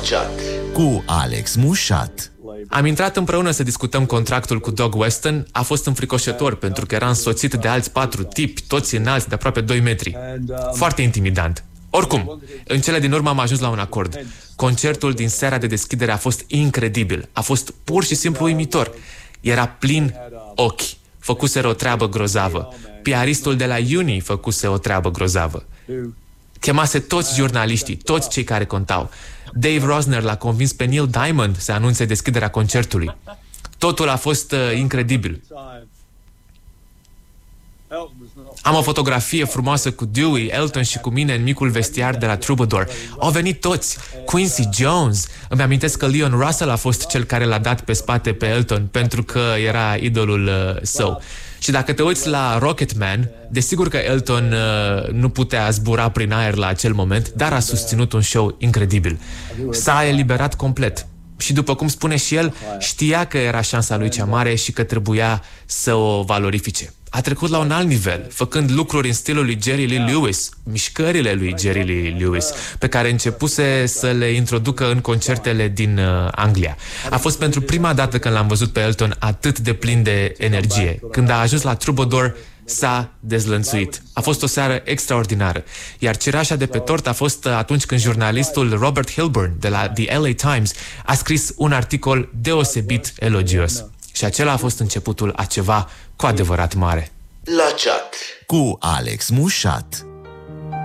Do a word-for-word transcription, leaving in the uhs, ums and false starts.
chat cu Alex Mușat. Am intrat împreună să discutăm contractul cu Doug Weston. A fost înfricoșător pentru că era însoțit de alți patru tipi, toți înalți de aproape doi metri. Foarte intimidant. Oricum, în cele din urmă am ajuns la un acord. Concertul din seara de deschidere a fost incredibil. A fost pur și simplu uimitor. Era plin ochi. Făcuseră o treabă grozavă. Piaristul de la Uni făcuse o treabă grozavă. Chemase toți jurnaliștii, toți cei care contau. Dave Rosner l-a convins pe Neil Diamond să anunțe deschiderea concertului. Totul a fost uh, incredibil. Am o fotografie frumoasă cu Dewey, Elton și cu mine în micul vestiar de la Troubadour. Au venit toți. Quincy Jones. Îmi amintesc că Leon Russell a fost cel care l-a dat pe spate pe Elton pentru că era idolul uh, său. Și dacă te uiți la Rocketman, desigur că Elton uh, nu putea zbura prin aer la acel moment, dar a susținut un show incredibil. S-a eliberat complet. Și după cum spune și el, știa că era șansa lui cea mare și că trebuia să o valorifice. A trecut la un alt nivel, făcând lucruri în stilul lui Jerry Lee Lewis, mișcările lui Jerry Lee Lewis, pe care începuse să le introducă în concertele din uh, Anglia. A fost pentru prima dată când l-am văzut pe Elton atât de plin de energie. Când a ajuns la Troubadour, s-a dezlănțuit. A fost o seară extraordinară. Iar cireașa de pe tort a fost atunci când jurnalistul Robert Hilburn de la The L A Times a scris un articol deosebit elogios. Și acela a fost începutul a ceva cu adevărat mare. La chat cu Alex Mușat.